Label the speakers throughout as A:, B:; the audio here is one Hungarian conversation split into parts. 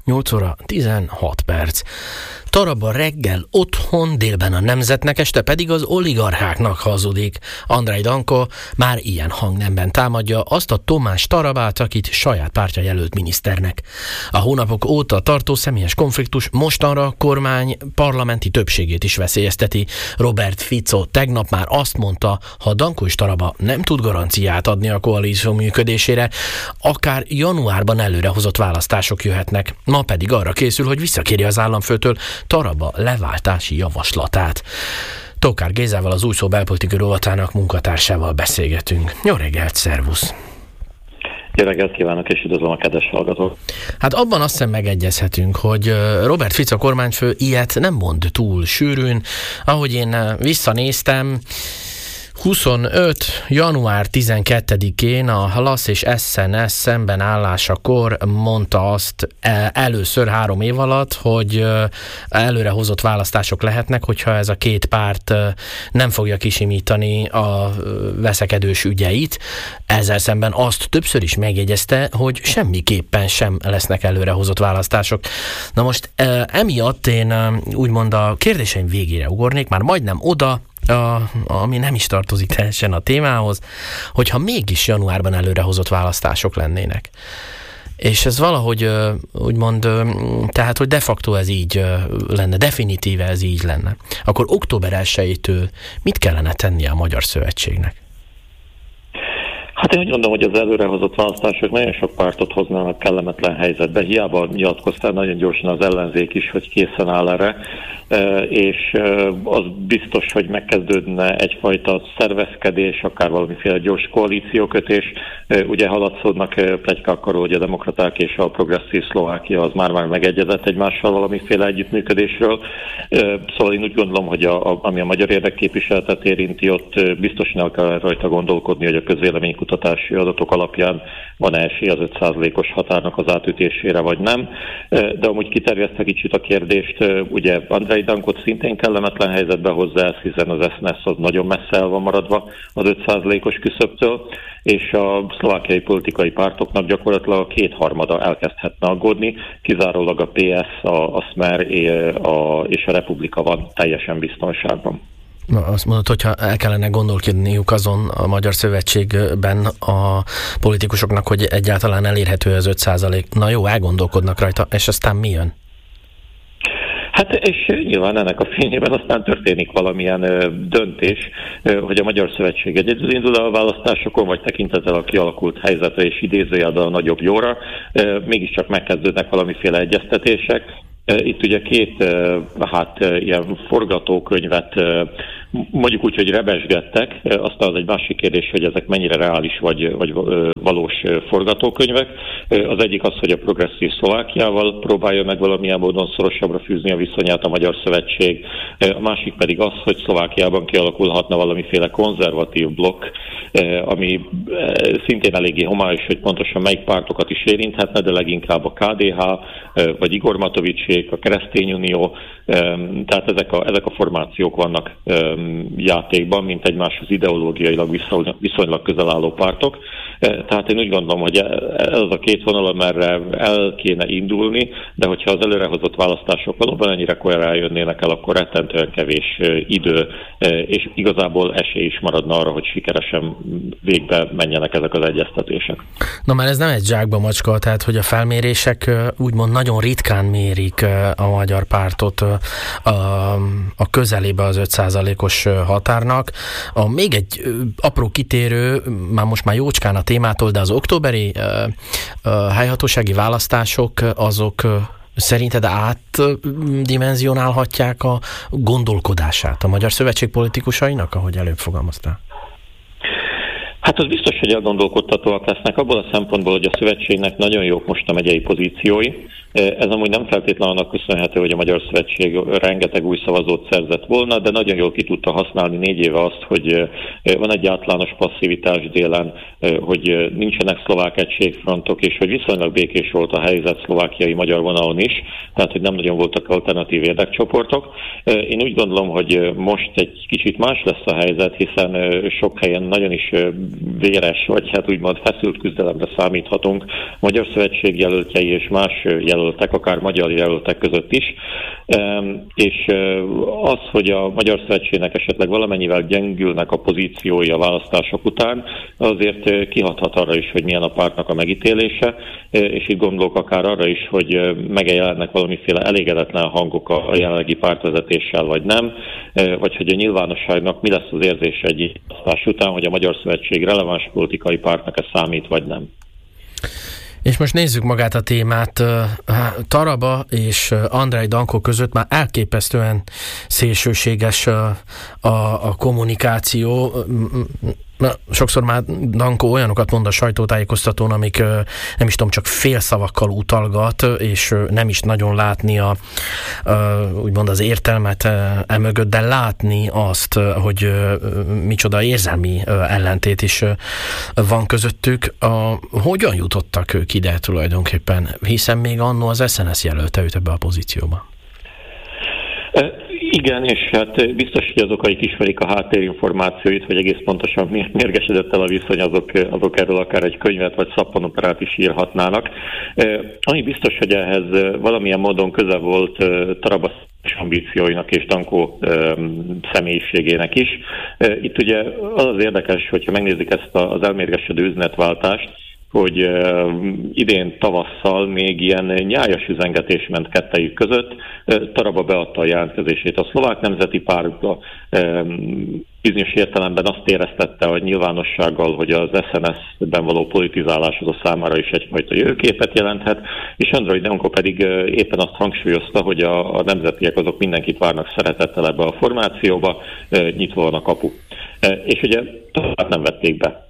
A: 8 óra 16 perc. Taraba reggel otthon, délben a Nemzetnek, este pedig az oligarcháknak hazudik. Andrej Danko már ilyen hangnemben támadja azt a Tomás Tarabát, akit saját pártja jelölt miniszternek. A hónapok óta tartó személyes konfliktus mostanra a kormány parlamenti többségét is veszélyezteti. Robert Fico tegnap már azt mondta, ha Danko és Taraba nem tud garanciát adni a koalíció működésére, akár januárban előrehozott választások jöhetnek. Ma pedig arra készül, hogy visszakéri az államfőtől Taraba leváltási javaslatát. Tókár Gézával, az Új Szó belpolitikai rovatának munkatársával beszélgetünk. Jó reggelt, szervusz!
B: Jó reggelt kívánok, és üdvözlöm a kedves hallgatók!
A: Hát abban azt hiszem megegyezhetünk, hogy Robert Fico kormányfő ilyet nem mond túl sűrűn. Ahogy én visszanéztem, 25. január 12-én a LASZ és SNS szemben állásakor mondta azt először 3 év alatt, hogy előrehozott választások lehetnek, hogyha ez a két párt nem fogja kisimítani a veszekedős ügyeit. Ezzel szemben azt többször is megjegyezte, hogy semmiképpen sem lesznek előrehozott választások. Na most emiatt én úgymond a kérdéseim végére ugornék, már majdnem oda, ami nem is tartozik teljesen a témához, hogyha mégis januárban előrehozott választások lennének. És ez valahogy úgymond, tehát, hogy de facto ez így lenne, definitíve ez így lenne, akkor október 1-től mit kellene tennie a Magyar Szövetségnek?
B: Hát én úgy gondolom, hogy az előrehozott választások nagyon sok pártot hoznának kellemetlen helyzetbe. Hiába nyilatkoztál nagyon gyorsan az ellenzék is, hogy készen áll erre, és az biztos, hogy megkezdődne egyfajta szervezkedés, akár valamiféle gyors koalíciókötés. Ugye haladszódnak pletykák arról, hogy a demokraták és a progresszív Szlovákia az már megegyezett egymással valamiféle együttműködésről. Szóval én úgy gondolom, hogy ami a magyar érdekképviseletet érinti, ott biztosan el kell rajta gondolkodni, hogy a közvéleménykutatási adatok alapján van-e esély az 5%-os határnak az átütésére, vagy nem. De amúgy kiterjesztek kicsit a kérdést, ugye Andrej Dankot szintén kellemetlen helyzetbe hozzá, hiszen az SNS az nagyon messze el van maradva az 5%-os küszöbtől, és a szlovákiai politikai pártoknak gyakorlatilag a 2/3 elkezdhetne aggódni, kizárólag a PS, a Smer és a Republika van teljesen biztonságban.
A: Azt mondod, hogyha el kellene gondolkodniuk azon a Magyar Szövetségben a politikusoknak, hogy egyáltalán elérhető az 5%. Na jó, elgondolkodnak rajta, és aztán mi jön?
B: Hát és nyilván ennek a fényében aztán történik valamilyen döntés, hogy a Magyar Szövetség egyedül indul a választásokon, vagy tekintettel a kialakult helyzetre és idézőjelben a nagyobb jóra, mégiscsak megkezdődnek valamiféle egyeztetések. Itt ugye 2 ilyen forgatókönyvet mondjuk úgy, hogy rebesgettek, aztán az egy másik kérdés, hogy ezek mennyire reális vagy valós forgatókönyvek. Az egyik az, hogy a progresszív Szlovákiával próbálja meg valamilyen módon szorosabbra fűzni a viszonyát a Magyar Szövetség. A másik pedig az, hogy Szlovákiában kialakulhatna valamiféle konzervatív blokk, ami szintén eléggé homályos, hogy pontosan melyik pártokat is érinthetne, de leginkább a KDH, vagy Igor Matovicsék, a Keresztényunió, tehát ezek a formációk vannak játékban, mint egymáshoz ideológiailag viszonylag közel álló pártok. Tehát én úgy gondolom, hogy ez az a 2 vonal, amerre el kéne indulni, de hogyha az előrehozott választások valóban ennyire korán jönnének el, akkor rettentően kevés idő, és igazából esély is maradna arra, hogy sikeresen végbe menjenek ezek az egyeztetések. Na
A: már ez nem egy zsákba macska, tehát hogy a felmérések úgymond nagyon ritkán mérik a magyar pártot a közelébe az 5%-os határnak. Még egy apró kitérő, most már jócskán a témától, de az októberi helyhatósági választások azok szerinted átdimenzionálhatják a gondolkodását a Magyar Szövetség politikusainak, ahogy előbb fogalmaztál?
B: Hát az biztos, hogy elgondolkodtatóak lesznek abból a szempontból, hogy a szövetségnek nagyon jók most a megyei pozíciói. Ez amúgy nem feltétlenül annak köszönhető, hogy a Magyar Szövetség rengeteg új szavazót szerzett volna, de nagyon jól ki tudta használni 4 éve azt, hogy van egy általános passzivitás délen, hogy nincsenek szlovák egységfrontok, és hogy viszonylag békés volt a helyzet szlovákiai magyar vonalon is, tehát hogy nem nagyon voltak alternatív érdekcsoportok. Én úgy gondolom, hogy most egy kicsit más lesz a helyzet, hiszen sok helyen nagyon is véres, vagy hát úgymond feszült küzdelemre számíthatunk. Magyar Szövetség jelöltjei és más jelöltjei jelöltek, akár magyar jelöltek között is, és az, hogy a Magyar Szövetségnek esetleg valamennyivel gyengülnek a pozíciói a választások után, azért kihathat arra is, hogy milyen a pártnak a megítélése, és itt gondolok akár arra is, hogy megjelennek valamiféle elégedetlen hangok a jelenlegi pártvezetéssel, vagy nem, vagy hogy a nyilvánosságnak mi lesz az érzése egy választás után, hogy a Magyar Szövetség releváns politikai pártnak ez számít, vagy nem.
A: És most nézzük magát a témát. Taraba és Andrej Danko között már elképesztően szélsőséges a kommunikáció. Sokszor már Danko olyanokat mond a sajtótájékoztatón, amik nem is tudom, csak félszavakkal utalgat, és nem is nagyon látni úgymond az értelmet emögött, de látni azt, hogy micsoda érzelmi ellentét is van közöttük. Hogyan jutottak ők ide tulajdonképpen? Hiszen még annó az SNS jelölte őt ebbe a pozícióba.
B: Igen, és hát biztos, hogy azok, akik ismerik a háttérinformációit, vagy egész pontosan mérgesedett el a viszony, azok erről akár egy könyvet vagy szappanoperát is írhatnának. Ami biztos, hogy ehhez valamilyen módon köze volt Taraba ambícióinak és Danko személyiségének is. Itt ugye az érdekes, hogyha megnézik ezt az elmérgesedő üzenetváltást, hogy idén tavasszal még ilyen nyájas üzengetés ment kettejük között. Taraba beadta a jelentkezését a Szlovák Nemzeti Pártba, bizonyos értelemben azt éreztette a nyilvánossággal, hogy az SNS-ben való politizálás az a számára is egyfajta jövőképet jelenthet, és Andrej Danko pedig éppen azt hangsúlyozta, hogy a nemzetiek azok mindenkit várnak szeretettel ebbe a formációba, nyitva van a kapu. És ugye nem vették be.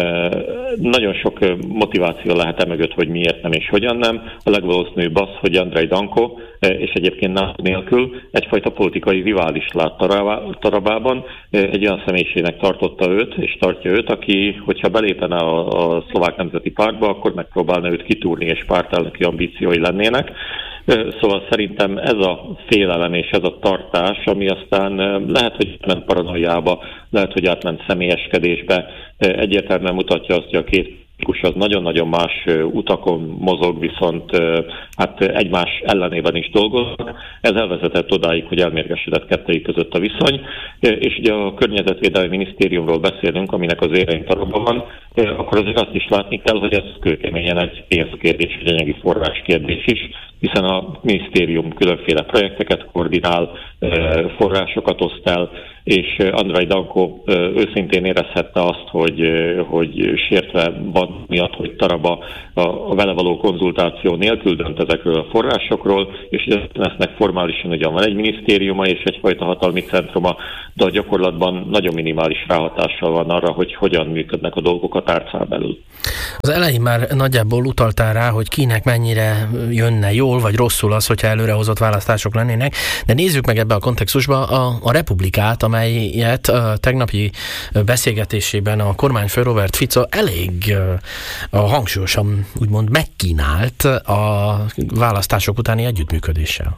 B: Nagyon sok motiváció lehet emögött, hogy miért nem és hogyan nem. A legvalószínűbb az, hogy Andrej Danko, és egyébként NATO nélkül egyfajta politikai rivális lát Tarabában. Egy olyan személyiségnek tartotta őt, és tartja őt, aki, hogyha belépene a Szlovák Nemzeti Pártba, akkor megpróbálna őt kitúrni, és pártelnöki ambíciói lennének. Szóval szerintem ez a félelem és ez a tartás, ami aztán lehet, hogy átment paranoiába, lehet, hogy átment személyeskedésbe, egyértelműen mutatja azt, hogy a két az nagyon-nagyon más utakon mozog, viszont hát egymás ellenében is dolgoznak. Ez elvezetett odáig, hogy elmérgesedett kettőjük között a viszony, és ugye a Környezetvédelmi Minisztériumról beszélünk, aminek az érein Taraba van, akkor azért azt is látni kell, hogy ez kőkeményen egy pénzkérdés, egy anyagi forráskérdés is, hiszen a minisztérium különféle projekteket koordinál, forrásokat oszt el, és Andrej Danko őszintén érezhette azt, hogy sértve van miatt, hogy Taraba a vele való konzultáció nélkül dönt ezekről a forrásokról, és lesznek formálisan ugyan van egy minisztériuma és egyfajta hatalmi centruma, de a gyakorlatban nagyon minimális ráhatással van arra, hogy hogyan működnek a dolgok a tárcán belül.
A: Az elején már nagyjából utaltál rá, hogy kinek mennyire jönne jól vagy rosszul az, hogyha előrehozott választások lennének, de nézzük meg ebbe a kontextusba a Republikát, amelyet a tegnapi beszélgetésében a kormányfő Robert Fico elég hangsúlyosan úgymond megkínált a választások utáni együttműködéssel.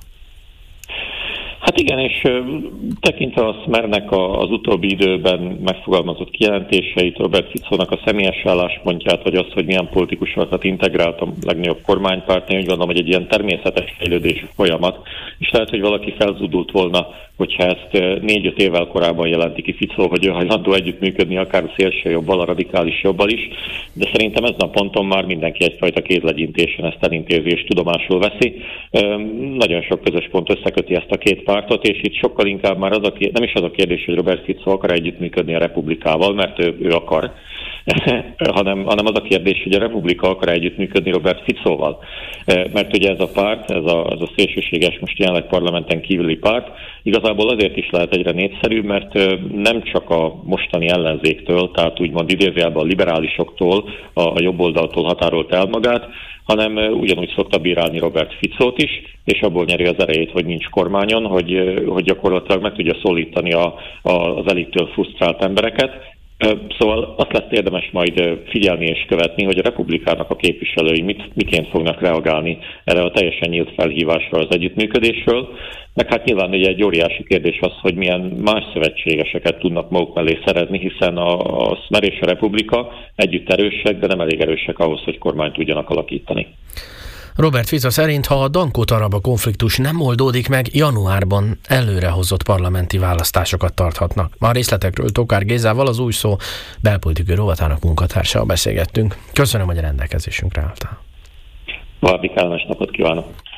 B: Hát igen, és tekintve a Smernek az utóbbi időben megfogalmazott kijelentéseit, Robert Ficónak a személyes álláspontját, vagy azt, hogy milyen politikusokat integrált a legnagyobb kormánypárt, én úgy gondolom, hogy egy ilyen természetes fejlődési folyamat, és lehet, hogy valaki felzudult volna, hogyha ezt 4-5 évvel korábban jelenti ki Ficó, hogy ő hajlandó együttműködni akár a szélső jobbal, a radikális jobbal is, de szerintem ezen a ponton már mindenki egyfajta kézlegyintésen ezt elintézi és tudomásul veszi. Nagyon sok közös pont összeköti ezt a két pártot, és itt sokkal inkább már nem is az a kérdés, hogy Robert Fico akar együttműködni a Republikával, mert ő akar, hanem az a kérdés, hogy a Republika akar együttműködni Robert Ficóval. Mert ugye ez a párt, ez a szélsőséges, most jelenleg parlamenten kívüli párt, igazából azért is lehet egyre népszerű, mert nem csak a mostani ellenzéktől, tehát úgymond idézőjelben a liberálisoktól, a jobboldaltól határolt el magát, hanem ugyanúgy szokta bírálni Robert Ficót is, és abból nyeri az erejét, hogy nincs kormányon, hogy gyakorlatilag meg tudja szólítani az elittől frusztrált embereket. Szóval azt lesz érdemes majd figyelni és követni, hogy a Republikának a képviselői miként fognak reagálni erre a teljesen nyílt felhívásra az együttműködésről. Meg hát nyilván ugye egy óriási kérdés az, hogy milyen más szövetségeseket tudnak maguk mellé szerezni, hiszen a Smer és a Republika együtt erősek, de nem elég erősek ahhoz, hogy kormányt tudjanak alakítani.
A: Robert Fica szerint, ha a Dankó-Taraba konfliktus nem oldódik meg, januárban előrehozott parlamenti választásokat tarthatnak. A részletekről Tokár Gézával, az Új Szó belpolitikai rovatának munkatársával beszélgettünk. Köszönöm, hogy a rendelkezésünkre álltál.
B: Valami kellemes napot kívánok!